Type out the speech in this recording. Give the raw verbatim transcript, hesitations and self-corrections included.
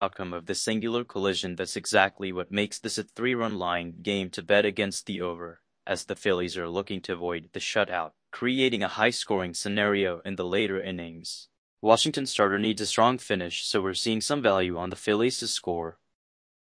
outcome of this singular collision. That's exactly what makes this a three-run line game to bet against the over, as the Phillies are looking to avoid the shutout, creating a high-scoring scenario in the later innings. Washington starter needs a strong finish, so we're seeing some value on the Phillies to score,